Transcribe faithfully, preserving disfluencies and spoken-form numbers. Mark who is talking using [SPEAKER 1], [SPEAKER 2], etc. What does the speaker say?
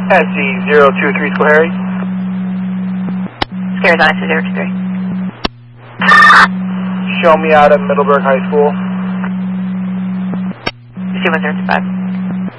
[SPEAKER 1] S Z zero two three School Harry.
[SPEAKER 2] Scares on to zero two three.
[SPEAKER 1] Show me out at Middleburg High School.
[SPEAKER 2] two one zero two five.